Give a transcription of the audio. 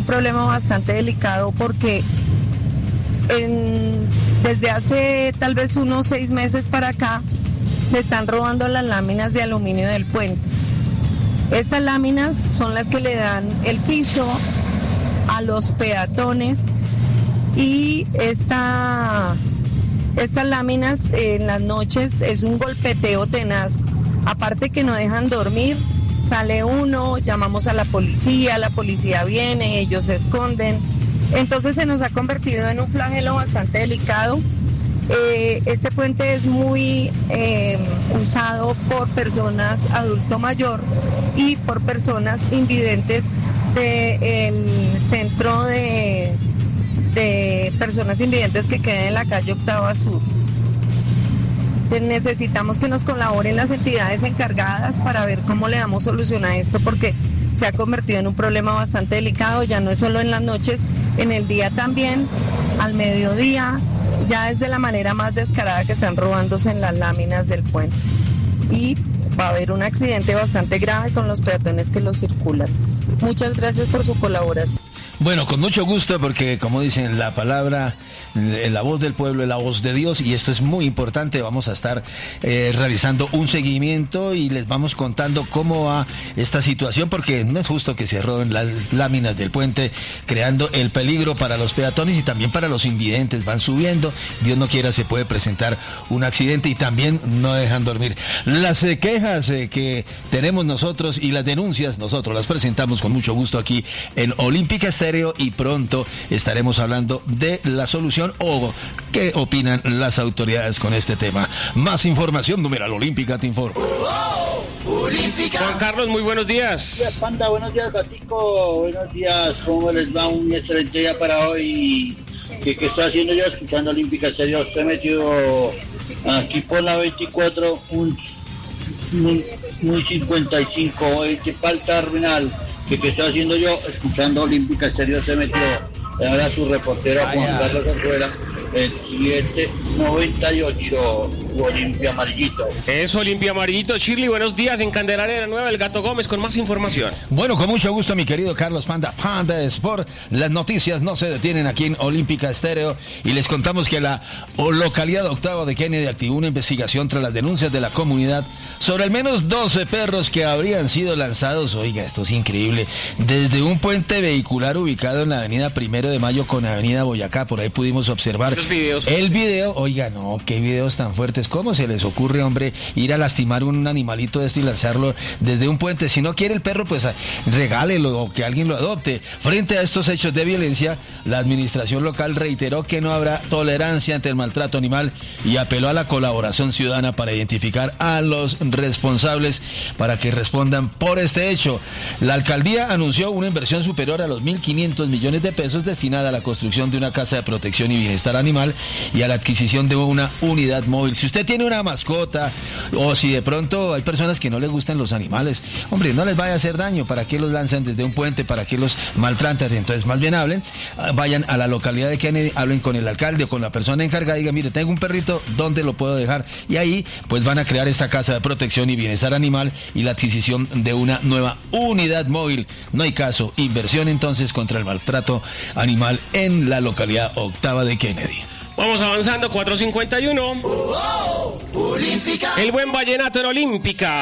problema bastante delicado porque desde hace tal vez unos 6 meses para acá se están robando las láminas de aluminio del puente. Estas láminas son las que le dan el piso a los peatones y estas láminas en las noches es un golpeteo tenaz. Aparte que no dejan dormir, sale uno, llamamos a la policía viene, ellos se esconden. Entonces se nos ha convertido en un flagelo bastante delicado. Este puente es muy usado por personas adulto mayor y por personas invidentes del centro de personas invidentes que queda en la calle Octava Sur. Necesitamos que nos colaboren las entidades encargadas para ver cómo le damos solución a esto, porque se ha convertido en un problema bastante delicado. Ya no es solo en las noches, en el día también, al mediodía, ya es de la manera más descarada que están robándose en las láminas del puente. Y va a haber un accidente bastante grave con los peatones que lo circulan. Muchas gracias por su colaboración. Bueno, con mucho gusto, porque como dicen, la palabra, la voz del pueblo es la voz de Dios, y esto es muy importante. Vamos a estar realizando un seguimiento y les vamos contando cómo va esta situación, porque no es justo que se roben las láminas del puente, creando el peligro para los peatones y también para los invidentes. Van subiendo, Dios no quiera se puede presentar un accidente, y también no dejan dormir. Las quejas que tenemos nosotros y las denuncias, nosotros las presentamos con mucho gusto aquí en Olímpica Estéreo, y pronto estaremos hablando de la solución o qué opinan las autoridades con este tema. Más información, numeral Olímpica te informa. Olímpica. Juan Carlos, muy buenos días. Buenos días, Panda, buenos días, Gatico, buenos días, ¿cómo les va? Un excelente día para hoy. ¿Qué estoy haciendo yo? Escuchando Olímpica Estéreo. Se metió aquí por la 24, muy 55, ¿qué falta terminal? ¿Qué estoy haciendo yo? Escuchando Olímpica Estéreo. Se metió ahora su reportero Juan Carlos Azuela, el 798, Olimpia Amarillito. Eso, Olimpia Amarillito. Shirley, buenos días. En Candelaria Nueva, el Gato Gómez con más información. Bueno, con mucho gusto, mi querido Carlos Panda Sport. Las noticias no se detienen aquí en Olímpica Estéreo, y les contamos que la localidad Octava de Kennedy activó una investigación tras las denuncias de la comunidad sobre al menos 12 perros que habrían sido lanzados, oiga, esto es increíble, desde un puente vehicular ubicado en la avenida 1 de Mayo con avenida Boyacá. Por ahí pudimos observar el video. Oiga, no, qué videos tan fuertes. ¿Cómo se les ocurre, hombre, ir a lastimar un animalito de este y lanzarlo desde un puente? Si no quiere el perro, pues regálelo o que alguien lo adopte. Frente a estos hechos de violencia, la administración local reiteró que no habrá tolerancia ante el maltrato animal y apeló a la colaboración ciudadana para identificar a los responsables para que respondan por este hecho. La alcaldía anunció una inversión superior a los 1.500 millones de pesos destinada a la construcción de una casa de protección y bienestar animal y a la adquisición de una unidad móvil. Si usted tiene una mascota, o si de pronto hay personas que no les gustan los animales, hombre, no les vaya a hacer daño. ¿Para qué los lanzan desde un puente? ¿Para qué los maltratan? Entonces, más bien vayan a la localidad de Kennedy, hablen con el alcalde o con la persona encargada y digan, mire, tengo un perrito, ¿dónde lo puedo dejar? Y ahí, pues van a crear esta casa de protección y bienestar animal y la adquisición de una nueva unidad móvil. No hay caso. Inversión entonces contra el maltrato animal en la localidad Octava de Kennedy. Vamos avanzando, 4:51. Olímpica. El buen vallenato en Olímpica.